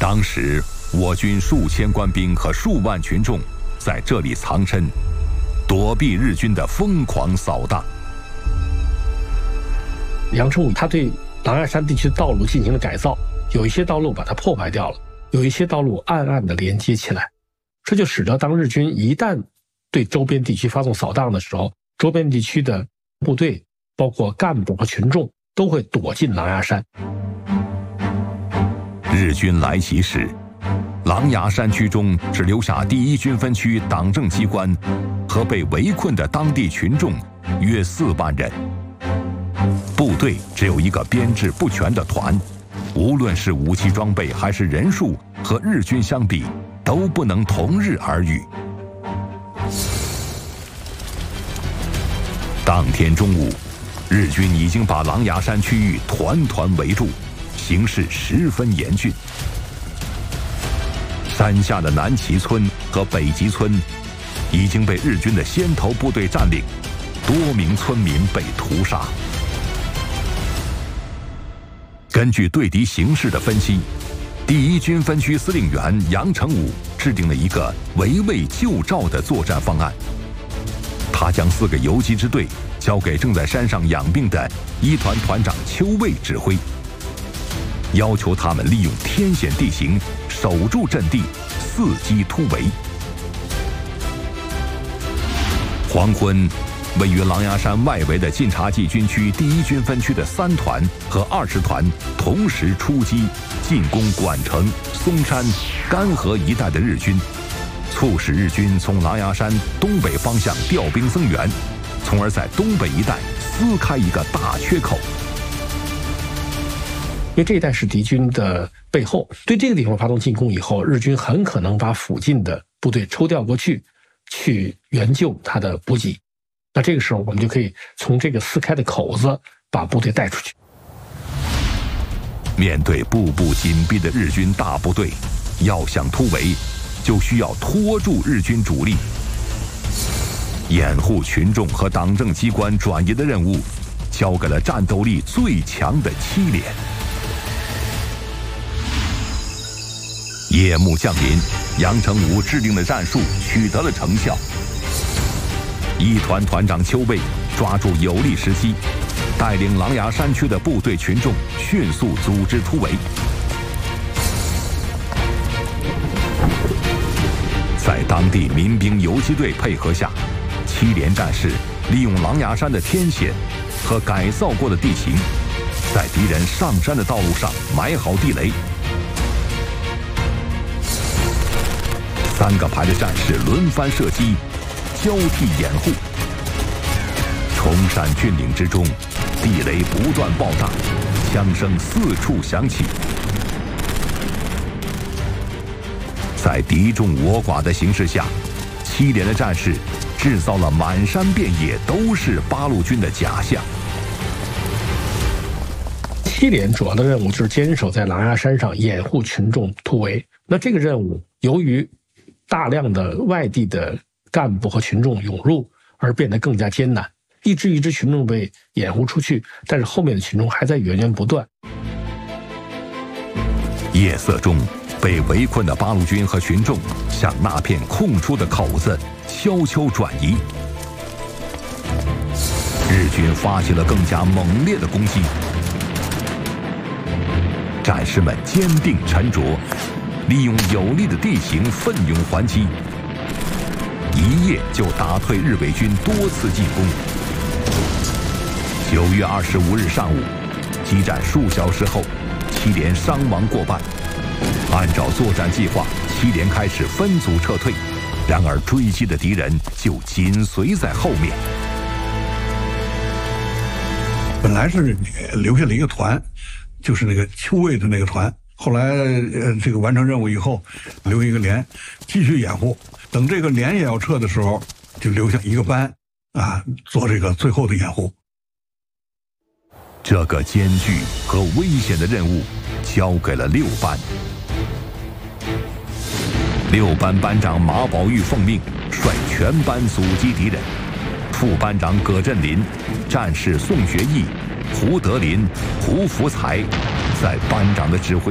当时我军数千官兵和数万群众在这里藏身，躲避日军的疯狂扫荡。 杨成武他对狼牙山地区的道路进行了改造，有一些道路把它破坏掉了，有一些道路暗暗地连接起来，这就使得当日军一旦对周边地区发动扫荡的时候，周边地区的部队包括干部和群众都会躲进狼牙山。 日军来袭时，狼牙山区中只留下第一军分区党政机关和被围困的当地群众约4万人。部队只有一个编制不全的团，无论是武器装备还是人数，和日军相比都不能同日而语。当天中午，日军已经把狼牙山区域团团围住，形势十分严峻。山下的南旗村和北集村已经被日军的先头部队占领，多名村民被屠杀。根据对敌形势的分析，第一军分区司令员杨成武制定了一个围魏救赵的作战方案。他将4个游击支队交给正在山上养病的一团团长邱卫指挥，要求他们利用天险地形守住阵地，伺机突围。黄昏，位于狼牙山外围的晋察冀军区第一军分区的3团和20团同时出击，进攻管城、松山、干河一带的日军，促使日军从狼牙山东北方向调兵增援，从而在东北一带撕开一个大缺口。 因为这一带是敌军的背后，对这个地方发动进攻以后，日军很可能把附近的部队抽调过去，去援救他的补给。那这个时候，我们就可以从这个撕开的口子把部队带出去。 面对步步紧逼的日军大部队，要想突围，就需要拖住日军主力。掩护群众和党政机关转移的任务，交给了战斗力最强的七连。夜幕降临，杨成武制定的战术取得了成效。一团团长邱卫抓住有利时机，带领狼牙山区的部队群众迅速组织突围。在当地民兵游击队配合下，七连战士利用狼牙山的天险和改造过的地形，在敌人上山的道路上埋好地雷。3个排的战士轮番射击，交替掩护。崇山峻岭之中，地雷不断爆炸，枪声四处响起。在敌众我寡的形势下，七连的战士制造了满山遍野都是八路军的假象。 七连主要的任务就是坚守在狼牙山上，掩护群众突围。那这个任务由于大量的外地的干部和群众涌入，而变得更加艰难。一支群众被掩护出去，但是后面的群众还在源源不断。 夜色中，被围困的八路军和群众向那片空出的口子悄悄转移。日军发起了更加猛烈的攻击，战士们坚定沉着，利用有利的地形奋勇还击，一夜就打退日伪军多次进攻。9月25日上午，激战数小时后，七连伤亡过半。按照作战计划，七连开始分组撤退，然而追击的敌人就紧随在后面。 本来是留下了一个团，就是那个邱卫的那个团。后来这个完成任务以后，留一个连继续掩护。等这个连也要撤的时候，就留下一个班啊，做这个最后的掩护。 这个艰巨和危险的任务交给了6班。6班班长马宝玉奉命率全班阻击敌人，副班长葛振林、战士宋学义、胡德林、胡福才在班长的指挥